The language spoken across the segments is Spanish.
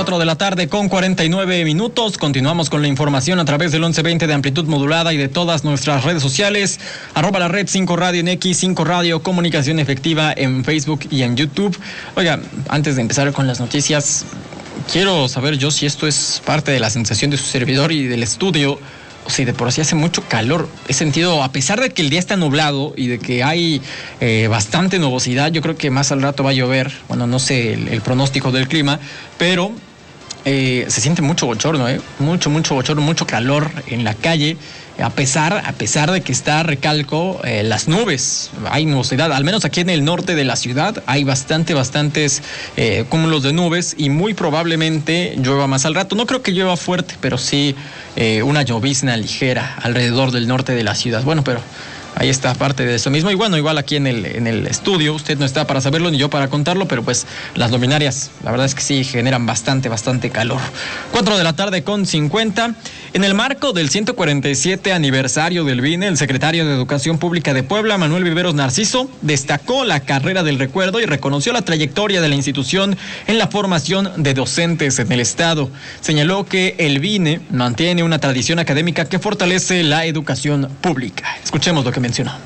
4 de la tarde con 49 minutos. Continuamos con la información a través del 1120 de amplitud modulada y de todas nuestras redes sociales. @ la red 5 Radio en X, 5 Radio, comunicación efectiva en Facebook y en YouTube. Oiga, antes de empezar con las noticias, quiero saber yo si esto es parte de la sensación de su servidor y del estudio, o si de por sí hace mucho calor. He sentido, a pesar de que el día está nublado y de que hay bastante nubosidad, yo creo que más al rato va a llover. Bueno, no sé el pronóstico del clima, pero se siente mucho bochorno, mucho bochorno, mucho calor en la calle. A pesar de que está, recalco, las nubes, hay nubosidad, al menos aquí en el norte de la ciudad hay bastantes cúmulos de nubes y muy probablemente llueva más al rato. No creo que llueva fuerte, pero sí una llovizna ligera alrededor del norte de la ciudad. Bueno, pero ahí está parte de eso mismo. Y bueno, igual aquí en el estudio, usted no está para saberlo ni yo para contarlo, pero pues las luminarias, la verdad es que sí generan bastante calor. 4 de la tarde con 50. En el marco del 147 aniversario del BINE, el secretario de Educación Pública de Puebla, Manuel Viveros Narciso, destacó la carrera del recuerdo y reconoció la trayectoria de la institución en la formación de docentes en el estado. Señaló que el BINE mantiene una tradición académica que fortalece la educación pública. Escuchemos lo que mencionó.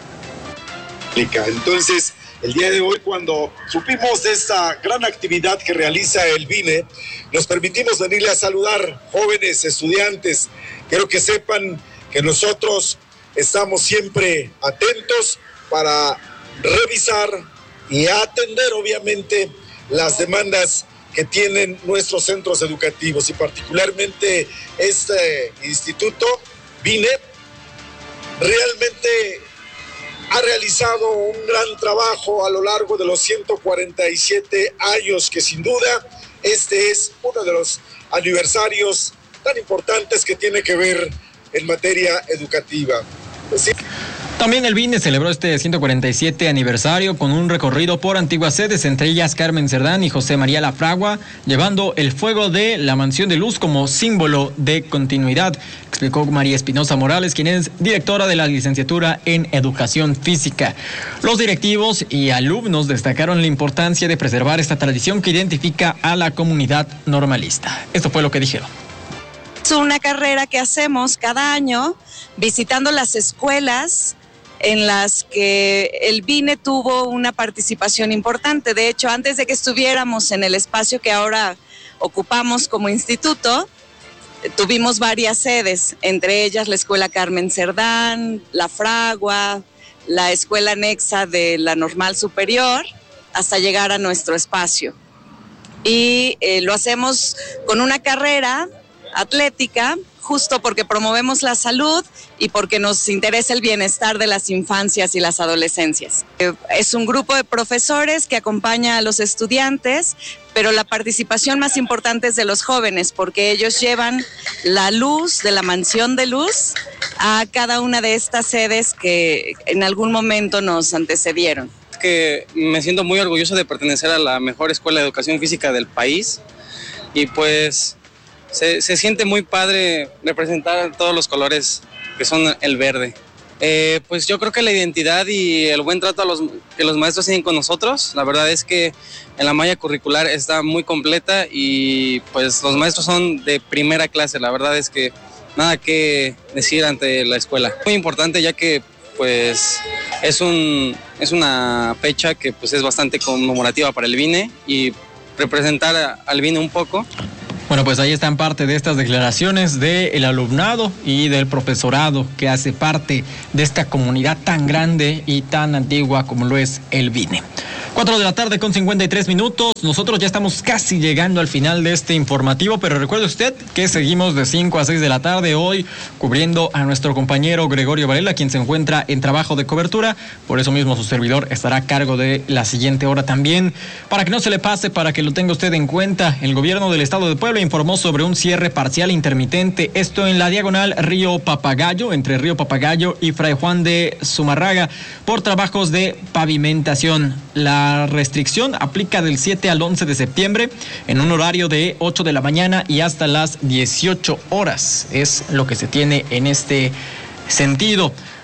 Entonces, el día de hoy, cuando supimos de esta gran actividad que realiza el BINE, nos permitimos venirle a saludar, jóvenes, estudiantes. Quiero que sepan que nosotros estamos siempre atentos para revisar y atender, obviamente, las demandas que tienen nuestros centros educativos y particularmente este instituto, BINE, realmente ha realizado un gran trabajo a lo largo de los 147 años, que sin duda este es uno de los aniversarios tan importantes que tiene que ver en materia educativa. Sí. También el BINE celebró este 147 aniversario con un recorrido por antiguas sedes, entre ellas Carmen Cerdán y José María Lafragua, llevando el fuego de la Mansión de Luz como símbolo de continuidad, explicó María Espinosa Morales, quien es directora de la licenciatura en Educación Física. Los directivos y alumnos destacaron la importancia de preservar esta tradición que identifica a la comunidad normalista. Esto fue lo que dijeron. Es una carrera que hacemos cada año visitando las escuelas en las que el BINE tuvo una participación importante. De hecho, antes de que estuviéramos en el espacio que ahora ocupamos como instituto, tuvimos varias sedes, entre ellas la Escuela Carmen Cerdán, la Fragua, la Escuela Anexa de la Normal Superior, hasta llegar a nuestro espacio. Y lo hacemos con una carrera atlética, justo porque promovemos la salud y porque nos interesa el bienestar de las infancias y las adolescencias. Es un grupo de profesores que acompaña a los estudiantes, pero la participación más importante es de los jóvenes, porque ellos llevan la luz de la Mansión de Luz a cada una de estas sedes que en algún momento nos antecedieron. Que me siento muy orgulloso de pertenecer a la mejor escuela de educación física del país y pues se siente muy padre representar todos los colores que son el verde. Pues yo creo que la identidad y el buen trato que los maestros tienen con nosotros, la verdad es que en la malla curricular está muy completa y pues los maestros son de primera clase, la verdad es que nada que decir ante la escuela. Muy importante ya que pues es una fecha que pues es bastante conmemorativa para el BINE y representar al BINE un poco. Bueno, pues ahí están parte de estas declaraciones del alumnado y del profesorado que hace parte de esta comunidad tan grande y tan antigua como lo es el BINE. 4 de la tarde con 53 minutos. Nosotros ya estamos casi llegando al final de este informativo, pero recuerde usted que seguimos de 5 a 6 de la tarde hoy cubriendo a nuestro compañero Gregorio Varela, quien se encuentra en trabajo de cobertura. Por eso mismo su servidor estará a cargo de la siguiente hora también. Para que no se le pase, para que lo tenga usted en cuenta, el gobierno del estado de Puebla informó sobre un cierre parcial intermitente, esto en la diagonal Río Papagayo, entre Río Papagayo y Fray Juan de Zumarraga, por trabajos de pavimentación. La restricción aplica del 7 al 11 de septiembre en un horario de 8 de la mañana y hasta las 18 horas. Es lo que se tiene en este sentido.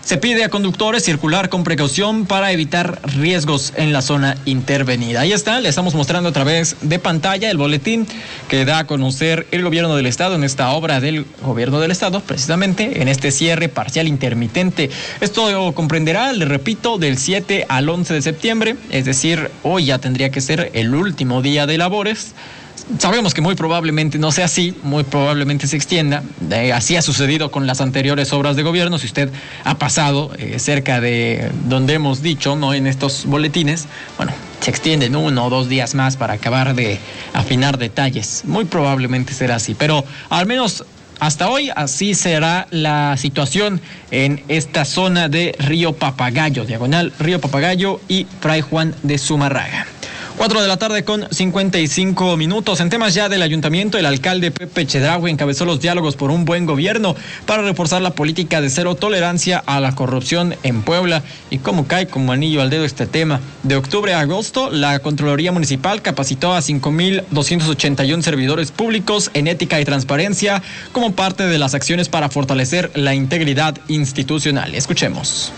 Se pide a conductores circular con precaución para evitar riesgos en la zona intervenida. Ahí está, le estamos mostrando a través de pantalla el boletín que da a conocer el gobierno del estado en esta obra del gobierno del estado, precisamente en este cierre parcial intermitente. Esto comprenderá, le repito, del 7 al 11 de septiembre, es decir, hoy ya tendría que ser el último día de labores. Sabemos que muy probablemente no sea así, muy probablemente se extienda. Así ha sucedido con las anteriores obras de gobierno. Si usted ha pasado cerca de donde hemos dicho, ¿no?, en estos boletines, bueno, se extienden 1 o 2 días más para acabar de afinar detalles. Muy probablemente será así, pero al menos hasta hoy así será la situación en esta zona de Río Papagayo, diagonal Río Papagayo y Fray Juan de Zumarraga. 4 de la tarde con 55 minutos. En temas ya del ayuntamiento, el alcalde Pepe Chedraui encabezó los diálogos por un buen gobierno para reforzar la política de cero tolerancia a la corrupción en Puebla. Y cómo cae como anillo al dedo este tema. De octubre a agosto, la Contraloría Municipal capacitó a 5,281 servidores públicos en ética y transparencia como parte de las acciones para fortalecer la integridad institucional. Escuchemos.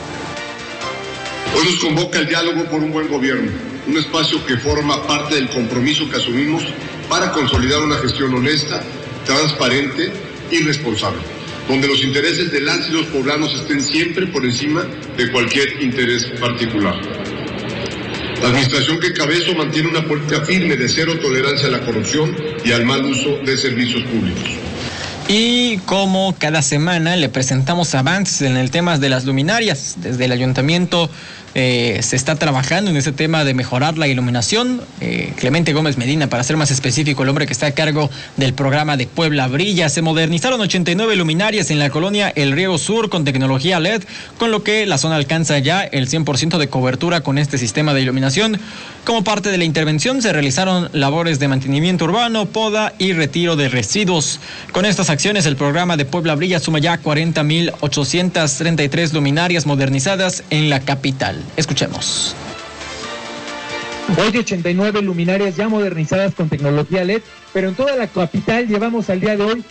Hoy nos convoca el diálogo por un buen gobierno, un espacio que forma parte del compromiso que asumimos para consolidar una gestión honesta, transparente y responsable, donde los intereses de las y los poblanos estén siempre por encima de cualquier interés particular. La administración que encabezo mantiene una política firme de cero tolerancia a la corrupción y al mal uso de servicios públicos. Y como cada semana le presentamos avances en el tema de las luminarias. Desde el ayuntamiento se está trabajando en ese tema de mejorar la iluminación. Clemente Gómez Medina, para ser más específico, el hombre que está a cargo del programa de Puebla Brilla. Se modernizaron 89 luminarias en la colonia El Riego Sur con tecnología LED, con lo que la zona alcanza ya el 100% de cobertura con este sistema de iluminación. Como parte de la intervención se realizaron labores de mantenimiento urbano, poda y retiro de residuos. Con estas acciones, el programa de Puebla Brilla suma ya 40,833 luminarias modernizadas en la capital. Escuchemos. Hoy de 89 luminarias ya modernizadas con tecnología LED, pero en toda la capital llevamos al día de hoy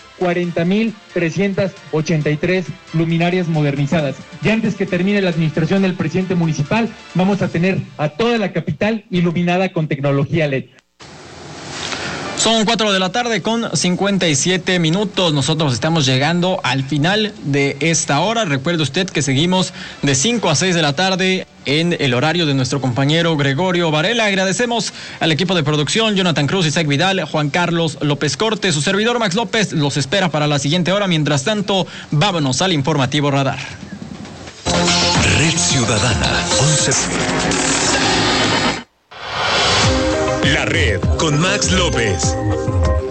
40,383 luminarias modernizadas. Y antes que termine la administración del presidente municipal, vamos a tener a toda la capital iluminada con tecnología LED. Son 4 de la tarde con 57 minutos. Nosotros estamos llegando al final de esta hora. Recuerde usted que seguimos de 5 a 6 de la tarde en el horario de nuestro compañero Gregorio Varela. Agradecemos al equipo de producción, Jonathan Cruz, Isaac Vidal, Juan Carlos López Corte. Su servidor Max López los espera para la siguiente hora. Mientras tanto, vámonos al informativo radar. Red Ciudadana 11. La Red con Max López.